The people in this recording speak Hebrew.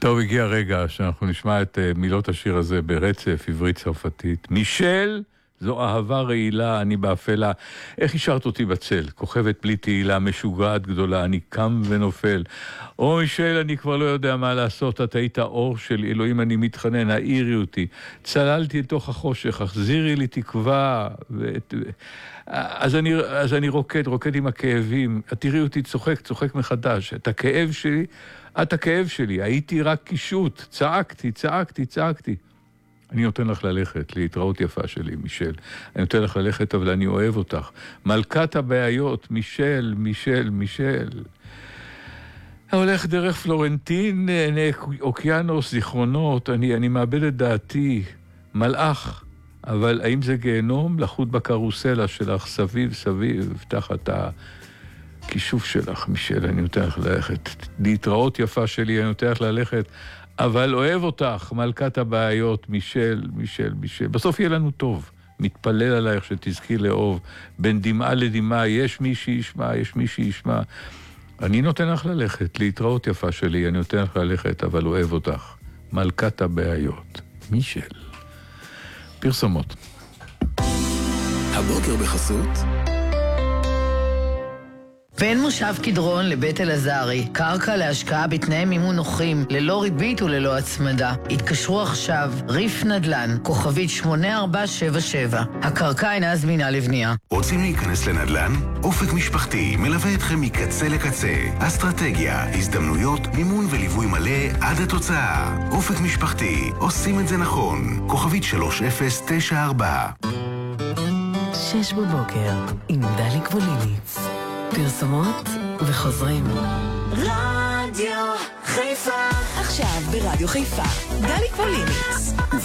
טוב, הגיע הרגע שאנחנו נשמע את מילות השיר הזה ברצף עברית צרפתית. מישל, זו אהבה רעילה, אני באפלה. איך השארת אותי בצל? כוכבת בלי תהילה, משוגעת גדולה, אני קם ונופל. או מישל, אני כבר לא יודע מה לעשות, את היית אור של אלוהים, אני מתחנן, העירי אותי. צללתי לתוך החושך, החזירי לי תקווה. אז אני רוקד עם הכאבים. תראי אותי צוחק מחדש. את הכאב שלי, את הכאב שלי, הייתי רק קישוט, צעקתי. אני נותן לך ללכת, להתראות יפה שלי, מישל. אני נותן לך ללכת, אבל אני אוהב אותך. מלכת הבעיות, מישל. הולך דרך פלורנטין, אוקיינוס, זיכרונות, אני מאבד את דעתי, מלאך. אבל האם זה גיהנום? לחוט בקרוסלה שלך, סביב, תחת הכישוף שלך, מישל, אני נותן לך ללכת. להתראות יפה שלי, אני נותן לך ללכת. אבל אוהב אותך, מלכת הבעיות, מישל. בסוף יהיה לנו טוב. מתפלל עלייך שתזכי לאהוב. בין דמעה לדמעה, יש מי שישמע. אני נותן לך ללכת, להתראות יפה שלי, אני נותן לך ללכת, אבל אוהב אותך. מלכת הבעיות, מישל. פרסומות. הבוקר בחסות בין מושב קדרון לבית אלעזרי, קרקע להשקעה בתנאי מימון נוחים, ללא ריבית וללא הצמדה. התקשרו עכשיו, ריף נדל"ן, כוכבית 8477. הקרקע אינה זמינה לבנייה. רוצים להיכנס לנדל"ן? אופק משפחתי מלווה אתכם מקצה לקצה. אסטרטגיה, הזדמנויות, מימון וליווי מלא עד התוצאה. אופק משפחתי, עושים את זה נכון. כוכבית 3094. 6 בבוקר עם דלי קבוליניץ. פרסומות וחוזרים. רדיו חיפה. עכשיו ברדיו חיפה, דלי קבוליניץ.